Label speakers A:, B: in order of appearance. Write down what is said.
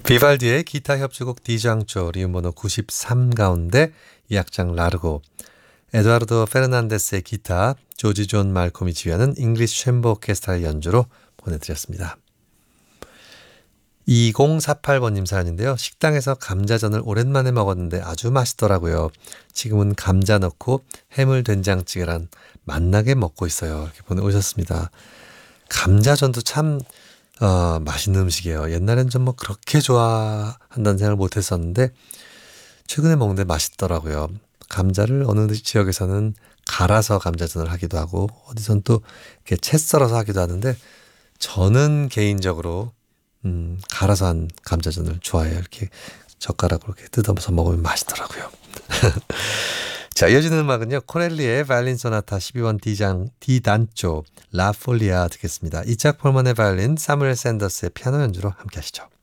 A: 비발디의 기타 협주곡 디장조 리움번호 93 가운데 이 악장 라르고, 에두아르도 페르난데스의 기타, 조지 존 말콤이 지휘하는 잉글리시 챔버 오케스트라의 연주로 보내드렸습니다. 2048번님 사연인데요. 식당에서 감자전을 오랜만에 먹었는데 아주 맛있더라고요. 지금은 감자 넣고 해물 된장찌개랑 맛나게 먹고 있어요. 이렇게 보내오셨습니다. 감자전도 참 맛있는 음식이에요. 옛날엔 좀 뭐 그렇게 좋아한다는 생각을 못했었는데 최근에 먹는데 맛있더라고요. 감자를 어느 지역에서는 갈아서 감자전을 하기도 하고 어디선 또 이렇게 채 썰어서 하기도 하는데 저는 개인적으로 갈아서 한 감자전을 좋아해요. 이렇게 젓가락으로 이렇게 뜯어서 먹으면 맛있더라고요. 자, 이어지는 음악은요. 코넬리의 바이올린 소나타 12번 D단조 라폴리아 듣겠습니다. 이짝 폴먼의 바이올린, 사무엘 샌더스의 피아노 연주로 함께 하시죠.